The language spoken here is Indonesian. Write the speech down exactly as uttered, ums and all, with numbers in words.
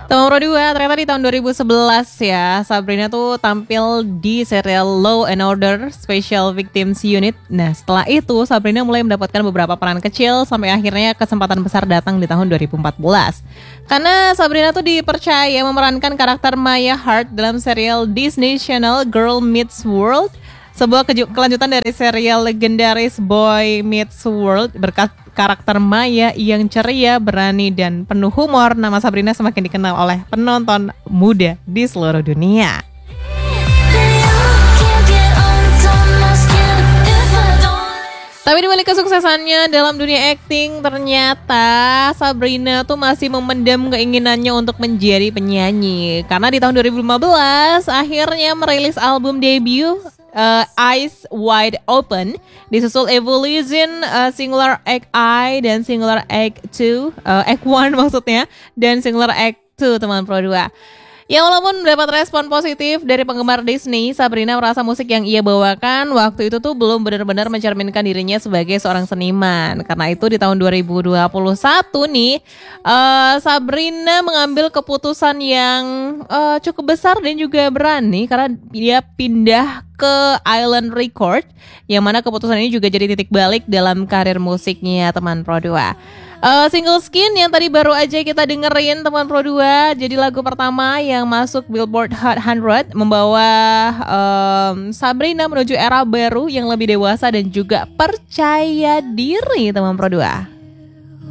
Teman Pro dua, ternyata di tahun dua ribu sebelas ya, Sabrina tuh tampil di serial Law and Order Special Victims Unit. Nah, setelah itu Sabrina mulai mendapatkan beberapa peran kecil sampai akhirnya kesempatan besar datang di tahun dua ribu empat belas. Karena Sabrina tuh dipercaya memerankan karakter Maya Hart dalam serial Disney Channel Girl Meets World, sebuah keju- kelanjutan dari serial legendaris Boy Meets World. Berkat karakter Maya yang ceria, berani, dan penuh humor, nama Sabrina semakin dikenal oleh penonton muda di seluruh dunia. Tapi dibalik kesuksesannya dalam dunia akting, ternyata Sabrina tuh masih memendam keinginannya untuk menjadi penyanyi. Karena di tahun dua ribu lima belas akhirnya merilis album debut Uh, Eyes Wide Open, disusul Evolution, uh, Singular Act I, dan Singular Act two, uh, Act one maksudnya, dan Singular Act two, teman Pro dua. Ya, walaupun mendapat respon positif dari penggemar Disney, Sabrina merasa musik yang ia bawakan waktu itu tuh belum benar-benar mencerminkan dirinya sebagai seorang seniman. Karena itu di tahun dua ribu dua puluh satu nih, uh, Sabrina mengambil keputusan yang uh, cukup besar dan juga berani, karena dia pindah ke Island Record, yang mana keputusan ini juga jadi titik balik dalam karir musiknya, teman Pro dua. Uh, single Skin yang tadi baru aja kita dengerin, teman Pro dua, jadi lagu pertama yang masuk Billboard Hot seratus, membawa um, Sabrina menuju era baru yang lebih dewasa dan juga percaya diri, teman Pro dua.